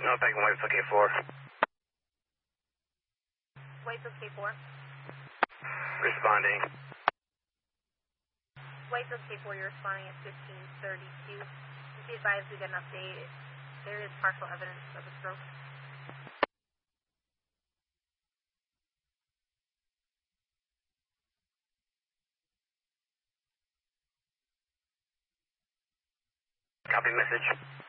No, thank you, White's looking for. White's okay 4. Responding. White's okay 4, you're responding at 1532. Be advised we get an update. There is partial evidence of a stroke. Copy message.